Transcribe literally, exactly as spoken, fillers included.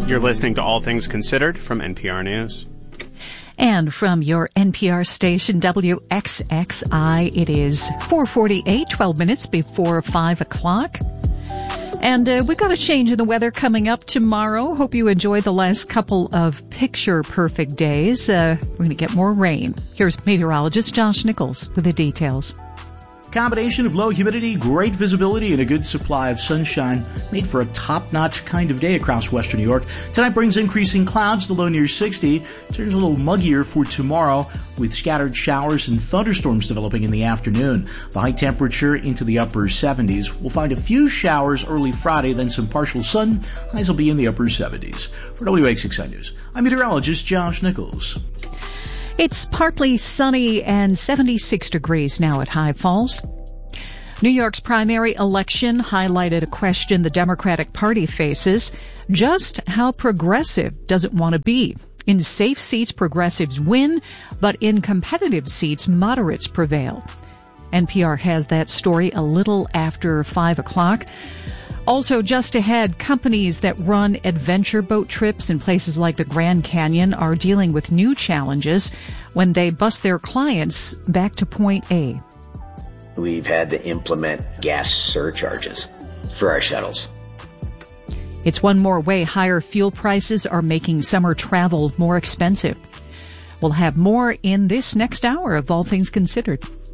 You're listening to All Things Considered from N P R News. And from your N P R station, W X X I, it is four forty-eight, twelve minutes before five o'clock. And uh, we've got a change in the weather coming up tomorrow. Hope you enjoy the last couple of picture-perfect days. Uh, we're going to get more rain. Here's meteorologist Josh Nichols with the details. Combination of low humidity, great visibility, and a good supply of sunshine made for a top-notch kind of day across western New York. Tonight brings increasing clouds, the low near sixty. Turns a little muggier for tomorrow with scattered showers and thunderstorms developing in the afternoon. The high temperature into the upper seventies. We'll find a few showers early Friday, then some partial sun. Highs will be in the upper seventies. For W X X I News, I'm meteorologist Josh Nichols. It's partly sunny and seventy-six degrees now at High Falls. New York's primary election highlighted a question the Democratic Party faces: just how progressive does it want to be? In safe seats, progressives win, but in competitive seats, moderates prevail. N P R has that story a little after five o'clock. Also, just ahead, companies that run adventure boat trips in places like the Grand Canyon are dealing with new challenges when they bus their clients back to point A. We've had to implement gas surcharges for our shuttles. It's one more way higher fuel prices are making summer travel more expensive. We'll have more in this next hour of All Things Considered.